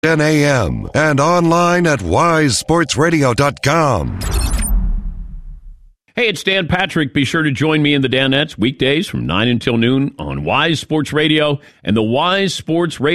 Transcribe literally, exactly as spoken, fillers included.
ten a.m. and online at wise sports radio dot com. Hey, it's Dan Patrick. Be sure to join me in the Danettes weekdays from nine until noon on Wise Sports Radio and the Wise Sports Radio